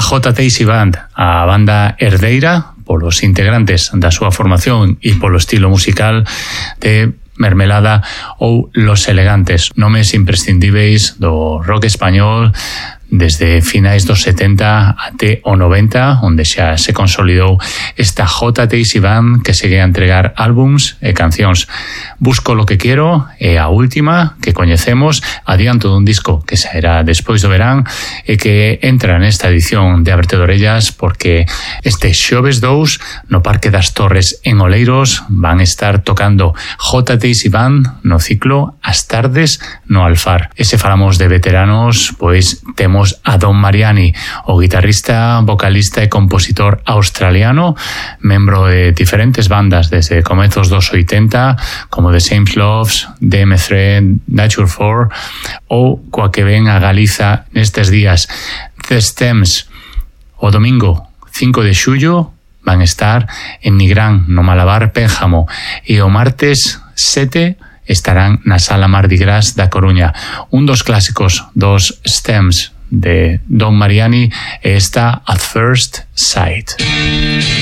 J.T.C. Band, a banda herdeira polos integrantes da súa formación e polo estilo musical de Mermelada ou Los Elegantes, nomes imprescindíveis do rock español desde finais dos 70 até o 90, onde xa se consolidou esta J.T.C. Band que segue a entregar álbums e cancións. Busco lo que quiero é a última que coñecemos, adianto dun disco que sairá despois do verán e que entra nesta edición de Ábrete de Orellas porque este xoves 2 no Parque das Torres en Oleiros van estar tocando J.T.C. Band no ciclo As Tardes no Alfar. E se falamos de veteranos, pois temos a Don Mariani, o guitarrista, vocalista e compositor australiano, membro de diferentes bandas desde comezos dos 80, como The Same Loves, DM3, Nature 4, ou coa que ven a Galiza nestes días, The Stems. O domingo 5 de xullo van estar en Nigrán, no Malabar Pénjamo, e o martes 7 estarán na Sala Mardi Gras da Coruña. Un dos clásicos dos Stems de Don Mariani está At First Sight.